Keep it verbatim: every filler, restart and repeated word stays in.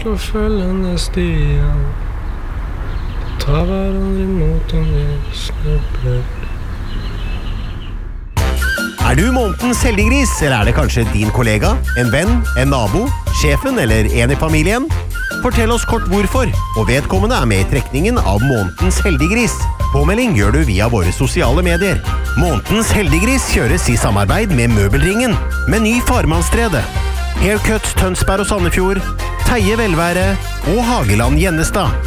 forfølgende stier, ta hverandre imot om vi snubler. Er du månedens heldiggris, eller er det kanskje din kollega, en venn, en nabo, sjefen eller en i familien? Fortell oss kort hvorfor, og vedkommende er med i trekningen av månedens heldiggris. Påmelding gjør du via våre sosiale medier. Månedens heldiggris kjøres i samarbeid med Møbelringen, Meny Farmannstredet, Haircut Tønsberg og Sandefjord, Teie Velvære og Hageland Gjennestad.